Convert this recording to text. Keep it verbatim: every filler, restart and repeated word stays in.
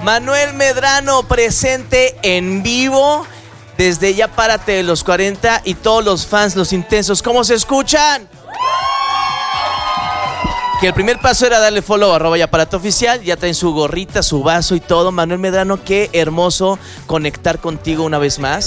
Manuel Medrano presente en vivo desde Ya Párate de los cuarenta y todos los fans, los intensos, ¿cómo se escuchan? Que el primer paso era darle follow a arroba Ya Párate Oficial. Ya traen su gorrita, su vaso y todo. Manuel Medrano, qué hermoso conectar contigo una vez más.